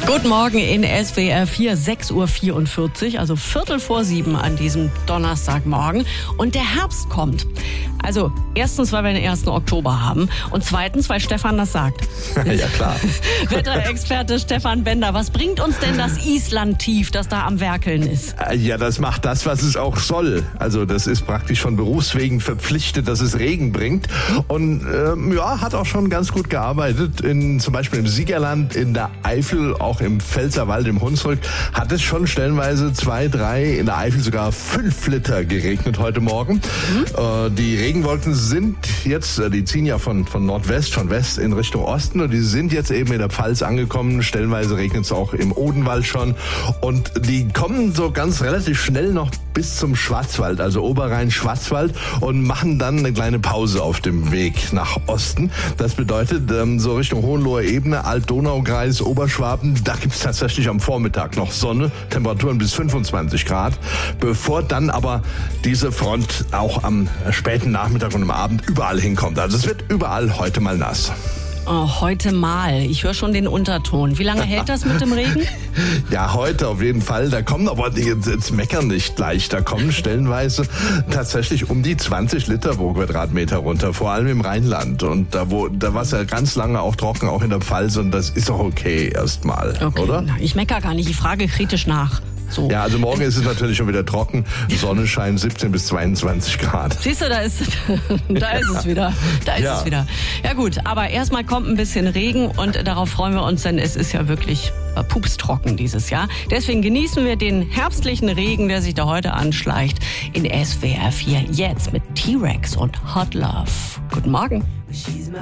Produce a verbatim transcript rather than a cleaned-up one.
Guten Morgen in S W R vier, sechs Uhr vierundvierzig, also Viertel vor sieben an diesem Donnerstagmorgen. Und der Herbst kommt. Also erstens, weil wir den ersten Oktober haben und zweitens, weil Stefan das sagt. Ja, klar. Wetterexperte Stefan Bender, was bringt uns denn das Island-Tief, das da am Werkeln ist? Ja, das macht das, was es auch soll. Also das ist praktisch von Berufswegen verpflichtet, dass es Regen bringt. Und ähm, ja, hat auch schon ganz gut gearbeitet. In, zum Beispiel im Siegerland, in der Eifel, auch im Pfälzerwald, im Hunsrück, hat es schon stellenweise zwei, drei, in der Eifel sogar fünf Liter geregnet heute Morgen. Mhm. Äh, die Regenwolken sind jetzt, die ziehen ja von, von Nordwest, von West in Richtung Osten und die sind jetzt eben in der Pfalz angekommen. Stellenweise regnet es auch im Odenwald schon und die kommen so ganz relativ schnell noch bis zum Schwarzwald, also Oberrhein-Schwarzwald und machen dann eine kleine Pause auf dem Weg nach Osten. Das bedeutet, so Richtung Hohenloher Ebene, Alb-Donau-Kreis, Oberschwaben, da gibt es tatsächlich am Vormittag noch Sonne, Temperaturen bis fünfundzwanzig Grad, bevor dann aber diese Front auch am späten Nachmittag und am Abend überall hinkommt. Also es wird überall heute mal nass. Oh, heute mal. Ich höre schon den Unterton. Wie lange hält das mit dem Regen? Ja, heute auf jeden Fall. Da kommen aber, jetzt, jetzt meckern nicht gleich, da kommen stellenweise tatsächlich um die zwanzig Liter pro Quadratmeter runter, vor allem im Rheinland. Und da, wo, da war es ja ganz lange auch trocken, auch in der Pfalz. Und das ist auch okay erstmal, okay, oder? Na, ich meckere gar nicht, ich frage kritisch nach. So. Ja, also morgen ist es natürlich schon wieder trocken. Sonnenschein siebzehn bis zweiundzwanzig Grad. Siehst du, da ist, da ist es wieder. Da ist ja. es wieder. Ja gut, aber erstmal kommt ein bisschen Regen und darauf freuen wir uns, denn es ist ja wirklich pupstrocken dieses Jahr. Deswegen genießen wir den herbstlichen Regen, der sich da heute anschleicht in S W R vier. Jetzt mit T-Rex und Hot Love. Guten Morgen.